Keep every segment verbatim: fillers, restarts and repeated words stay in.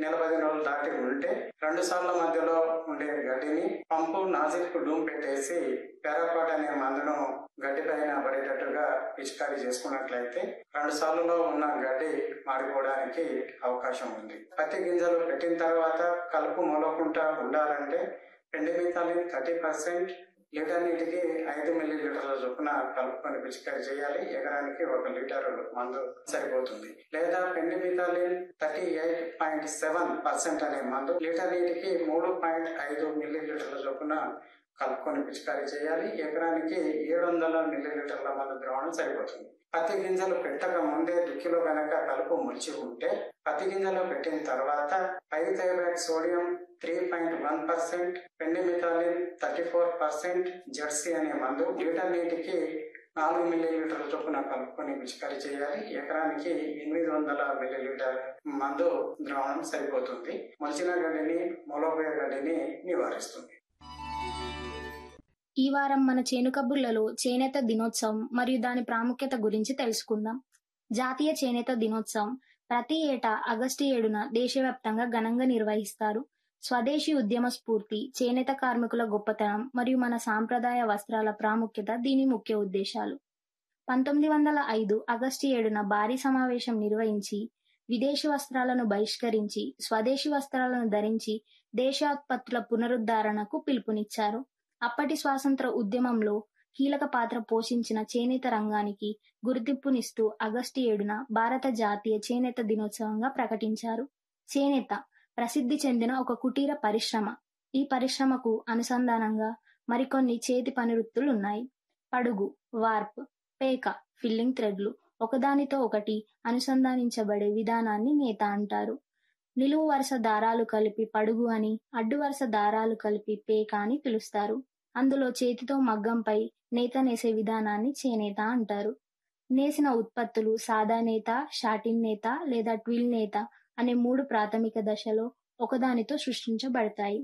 నెల పదిహేను రోజులు దాటి ఉంటే రెండు సార్ల మధ్యలో ఉండే గడ్డిని పంపు నాజిల్కు డూమ్ పెట్టేసి పారాక్వాట్ అనే మందును గడ్డి పైన పడేటట్టుగా పిచికారీ చేసుకున్నట్లయితే రెండు సార్లలో ఉన్న గడ్డి మాడిపోవడానికి అవకాశం ఉంది. పత్తి గింజలు పెట్టిన తర్వాత కలుపు మొలకుండా ఉండాలంటే పెండిమిథాలిన్ థర్టీ పర్సెంట్ లీటర్ నీటికి ఐదు మిల్లీ లీటర్ల చొప్పున కలుపుకొని పిచికారీ చేయాలి. ఎకరానికి ఒక లీటర్ మందు సరిపోతుంది. లేదా pendimethalin thirty eight point seven percent అనే మందు లీటర్ నీటికి మూడు పాయింట్ ఐదు మిల్లీ లీటర్ల చొప్పున కలుపుకొని పిచికారీ చేయాలి. ఎకరానికి ఏడు వందల మిల్లీ లీటర్ల మందు ద్రావణం సరిపోతుంది. పత్తి గింజలు పెట్టక ముందే దుక్కిలో గనక కలుపు ములిచి ఉంటే పత్తి గింజలు పెట్టిన తర్వాత పైథైరాక్ట్ sodium three point one percent, pendimethalin thirty four percent, Jersey అనే మందు లీటర్ నీటికి నాలుగు మిల్లీ లీటర్ల చొప్పున కలుపుకొని పిచికారీ చేయాలి. ఎకరానికి ఎనిమిది వందల మిల్లీ లీటర్ మందు ద్రావణం సరిపోతుంది. మొలిచిన గడ్డిని మొలపోయే గడ్డిని నివారిస్తుంది. ఈ వారం మన చేను కబుర్లలో చేనేత దినోత్సవం మరియు దాని ప్రాముఖ్యత గురించి తెలుసుకుందాం. జాతీయ చేనేత దినోత్సవం ప్రతి ఏటా ఆగస్టు ఏడున దేశవ్యాప్తంగా ఘనంగా నిర్వహిస్తారు. స్వదేశీ ఉద్యమ స్ఫూర్తి, చేనేత కార్మికుల గొప్పతనం మరియు మన సాంప్రదాయ వస్త్రాల ప్రాముఖ్యత దీని ముఖ్య ఉద్దేశాలు. పంతొమ్మిది వందల ఐదు ఆగస్టు ఏడున భారీ సమావేశం నిర్వహించి విదేశీ వస్త్రాలను బహిష్కరించి స్వదేశీ వస్త్రాలను ధరించి దేశోత్పత్తుల పునరుద్ధరణకు పిలుపునిచ్చారు. అప్పటి స్వాతంత్ర ఉద్యమంలో కీలక పాత్ర పోషించిన చేనేత రంగానికి గుర్తింపునిస్తూ ఆగస్టు ఏడున భారత జాతీయ చేనేత దినోత్సవంగా ప్రకటించారు. చేనేత ప్రసిద్ధి చెందిన ఒక కుటీర పరిశ్రమ. ఈ పరిశ్రమకు అనుసంధానంగా మరికొన్ని చేతి పని వృత్తులు ఉన్నాయి. పడుగు, వార్ప్, పేక, ఫిల్లింగ్ థ్రెడ్లు ఒకదానితో ఒకటి అనుసంధానించబడే విధానాన్ని నేత అంటారు. నిలువు వరుస దారాలు కలిపి పడుగు అని, అడ్డు వరుస దారాలు కలిపి పేక అని పిలుస్తారు. అందులో చేతితో మగ్గంపై నేత నేసే విధానాన్ని చేనేత అంటారు. నేసిన ఉత్పత్తులు సాదా నేత, షాటిన్ నేత లేదా ట్విల్ నేత అనే మూడు ప్రాథమిక దశలో ఒకదానితో సృష్టించబడతాయి.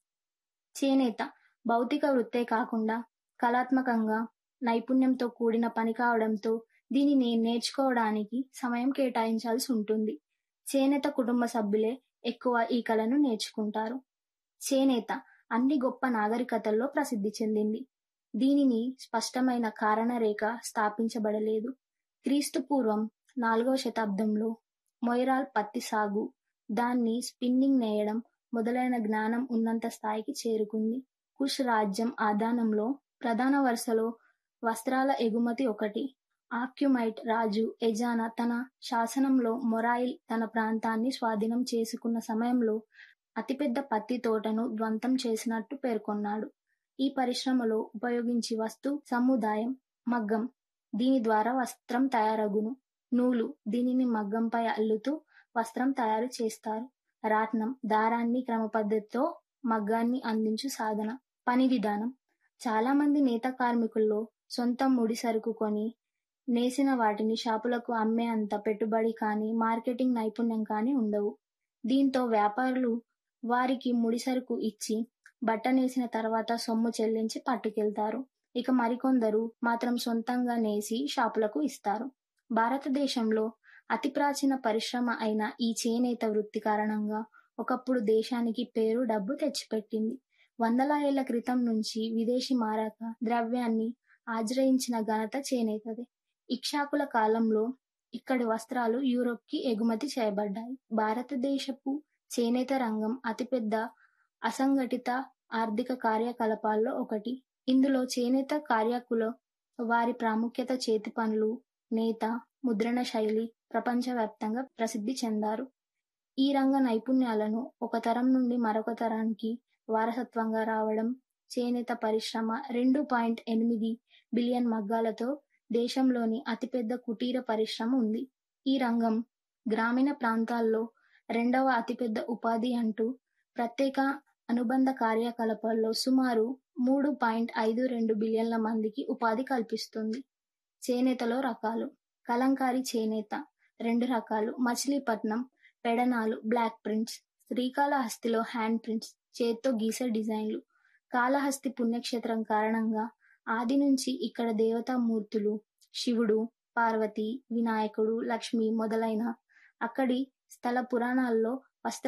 చేనేత భౌతిక వృత్తే కాకుండా కళాత్మకంగా నైపుణ్యంతో కూడిన పని కావడంతో దీనిని నేర్చుకోవడానికి సమయం కేటాయించాల్సి ఉంటుంది. చేనేత కుటుంబ సభ్యులే ఎక్కువ ఈ కళను నేర్చుకుంటారు. చేనేత అన్ని గొప్ప నాగరికతల్లో ప్రసిద్ధి చెందింది. దీనిని స్పష్టమైన కారణరేఖ స్థాపించబడలేదు. క్రీస్తు పూర్వం నాలుగవ శతాబ్దంలో మొయిరాల్ పత్తి సాగు, దాన్ని స్పిన్నింగ్ నేయడం మొదలైన జ్ఞానం ఉన్నంత స్థాయికి చేరుకుంది. కుష్ రాజ్యం ఆదానంలో ప్రధాన వరుసలో వస్త్రాల ఎగుమతి ఒకటి. ఆక్యుమైట్ రాజు ఎజానా తన శాసనంలో మొరాయిల్ తన ప్రాంతాన్ని స్వాధీనం చేసుకున్న సమయంలో అతిపెద్ద పత్తి తోటను ధ్వంసం చేసినట్టు పేర్కొన్నాడు. ఈ పరిశ్రమలో ఉపయోగించి వస్తు సముదాయం మగ్గం. దీని ద్వారా వస్త్రం తయారగును. నూలు, దీనిని మగ్గంపై అల్లుతూ వస్త్రం తయారు చేస్తారు. రాట్నం, దారాన్ని క్రమ పద్ధతితో మగ్గాన్ని అందించు సాధన. పని విధానం, చాలా మంది నేత కార్మికుల్లో సొంత ముడి సరుకు కొని నేసిన వాటిని షాపులకు అమ్మే అంత పెట్టుబడి కానీ మార్కెటింగ్ నైపుణ్యం కానీ ఉండవు. దీంతో వ్యాపారులు వారికి ముడి సరుకు ఇచ్చి బట్ట నేసిన తర్వాత సొమ్ము చెల్లించి పట్టుకెళ్తారు. ఇక మరికొందరు మాత్రం సొంతంగా నేసి షాపులకు ఇస్తారు. భారతదేశంలో అతి ప్రాచీన పరిశ్రమ అయిన ఈ చేనేత వృత్తి కారణంగా ఒకప్పుడు దేశానికి పేరు డబ్బు తెచ్చిపెట్టింది. వందల ఏళ్ల క్రితం నుంచి విదేశీ మారక ద్రవ్యాన్ని ఆశ్రయించిన ఘనత చేనేతదే. ఇక్ష్వాకుల కాలంలో ఇక్కడి వస్త్రాలు యూరోప్కి ఎగుమతి చేయబడ్డాయి. భారతదేశపు చేనేత రంగం అతిపెద్ద అసంఘటిత ఆర్థిక కార్యకలాపాల్లో ఒకటి. ఇందులో చేనేత కార్యకులు వారి ప్రాముఖ్యత చేతి పనులు, నేత, ముద్రణ శైలి ప్రపంచవ్యాప్తంగా ప్రసిద్ధి చెందారు. ఈ రంగ నైపుణ్యాలను ఒక తరం నుండి మరొక తరానికి వారసత్వంగా రావడం. చేనేత పరిశ్రమ రెండు పాయింట్ ఎనిమిది బిలియన్ మగ్గాలతో దేశంలోని అతిపెద్ద కుటీర పరిశ్రమ ఉంది. ఈ రంగం గ్రామీణ ప్రాంతాల్లో రెండవ అతిపెద్ద ఉపాధి అంటూ ప్రత్యేక అనుబంధ కార్యకలాపాల్లో సుమారు మూడు పాయింట్ ఐదు రెండు బిలియన్ల మందికి ఉపాధి కల్పిస్తుంది. చేనేతలో రకాలు. కలంకారీ చేనేత రెండు రకాలు. Machilipatnam పెడనాలు block prints, శ్రీకాళహస్తిలో hand prints చేత్తో గీసే డిజైన్లు. కాళహస్తి పుణ్యక్షేత్రం కారణంగా ఆది నుంచి ఇక్కడ దేవతామూర్తులు శివుడు, పార్వతి, వినాయకుడు, లక్ష్మి మొదలైన అక్కడి స్థల పురాణాల్లో వస్త్ర